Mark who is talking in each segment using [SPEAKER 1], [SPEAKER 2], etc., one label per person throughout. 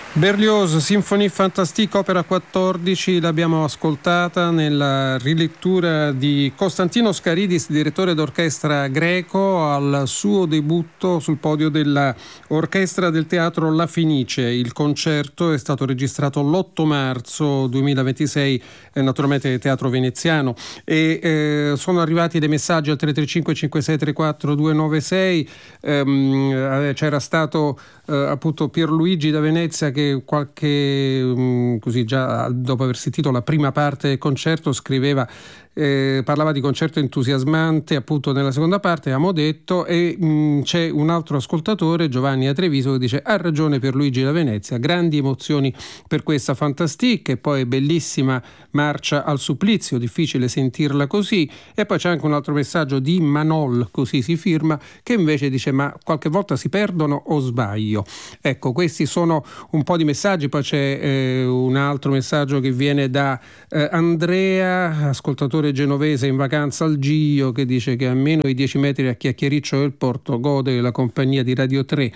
[SPEAKER 1] Berlioz, Symphonie Fantastique, opera 14, l'abbiamo ascoltata nella rilettura di Costantino Scaridis, direttore d'orchestra greco, al suo debutto sul podio della orchestra del teatro La Fenice. Il concerto è stato registrato l'8 marzo 2026, naturalmente nel Teatro Veneziano, e sono arrivati dei messaggi al 335 5634 296. C'era stato appunto Pierluigi da Venezia che così già dopo aver sentito la prima parte del concerto scriveva, parlava di concerto entusiasmante appunto nella seconda parte, abbiamo detto, e c'è un altro ascoltatore, Giovanni a Treviso, che dice: ha ragione Pierluigi da Venezia, grandi emozioni per questa Fantastique, e poi bellissima marcia al supplizio, difficile sentirla così. E poi c'è anche un altro messaggio di Manol, così si firma, che invece dice: ma qualche volta si perdono o sbaglio? Ecco, questi sono un po' di messaggi. Poi c'è un altro messaggio che viene da Andrea, ascoltatore genovese in vacanza al Gio, che dice che a meno di 10 metri a Chiacchiericcio del Porto gode della compagnia di Radio 3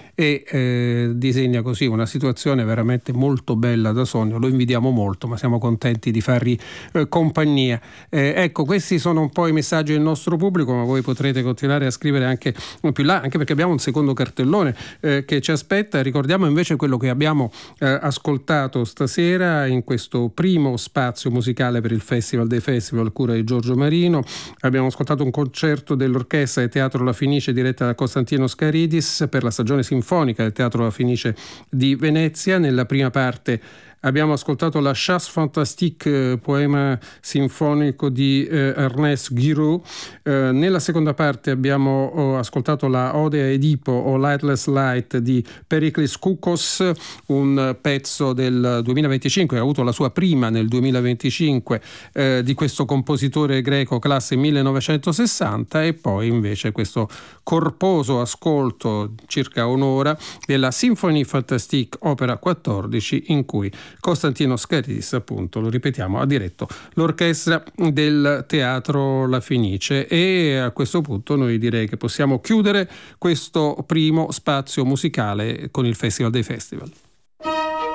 [SPEAKER 1] e disegna così una situazione veramente molto bella da sogno. Lo invidiamo molto, ma siamo contenti di fargli compagnia. Ecco, questi sono un po' i messaggi del nostro pubblico, ma voi potrete continuare a scrivere anche più là, anche perché abbiamo un secondo cartellone che ci aspetta. Ricordiamo invece quello che abbiamo ascoltato stasera in questo primo spazio musicale per il Festival dei Festival, cura di Giorgio Marino. Abbiamo ascoltato un concerto dell'orchestra del Teatro La Fenice diretta da Costantino Scaridis per la stagione sinfonica del Teatro La Fenice di Venezia. Nella prima parte abbiamo ascoltato la Chasse Fantastique, poema sinfonico di Ernest Guiraud. Nella seconda parte abbiamo ascoltato la Ode a Edipo o Lightless Light di Pericles Koukos, un pezzo del 2025, ha avuto la sua prima nel 2025, di questo compositore greco classe 1960, e poi invece questo corposo ascolto, circa un'ora, della Symphonie Fantastique opera 14, in cui Costantino Scaridis, appunto, lo ripetiamo, ha diretto l'orchestra del Teatro La Fenice. E a questo punto noi direi che possiamo chiudere questo primo spazio musicale con il Festival dei Festival.